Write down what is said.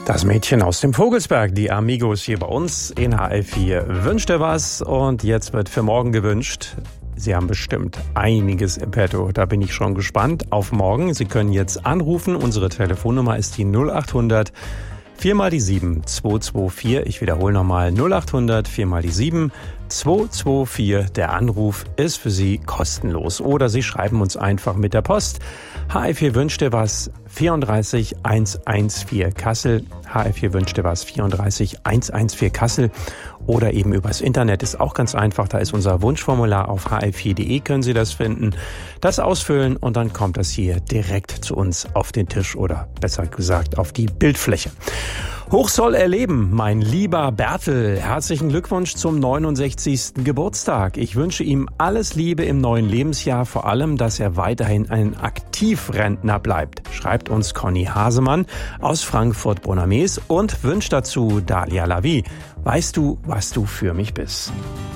Das Mädchen aus dem Vogelsberg, die Amigos hier bei uns in HR4. Wünscht ihr was? Und jetzt wird für morgen gewünscht. Sie haben bestimmt einiges im Petto. Da bin ich schon gespannt auf morgen. Sie können jetzt anrufen. Unsere Telefonnummer ist die 0800 4 mal die 7 224. Ich wiederhole nochmal 0800 4 mal die 7 224. Der Anruf ist für Sie kostenlos. Oder Sie schreiben uns einfach mit der Post. HR4 wünscht dir was 34 114 Kassel. HR4 wünscht dir was 34 114 Kassel. Oder eben übers Internet ist auch ganz einfach. Da ist unser Wunschformular auf hr4.de, können Sie das finden. Das ausfüllen und dann kommt das hier direkt zu uns auf den Tisch oder besser gesagt auf die Bildfläche. Hoch soll er leben, mein lieber Bertel. Herzlichen Glückwunsch zum 69. Geburtstag. Ich wünsche ihm alles Liebe im neuen Lebensjahr, vor allem, dass er weiterhin ein Aktivrentner bleibt, schreibt uns Conny Hasemann aus Frankfurt-Bonames und wünscht dazu Dalia Lavi. Weißt du, was du für mich bist?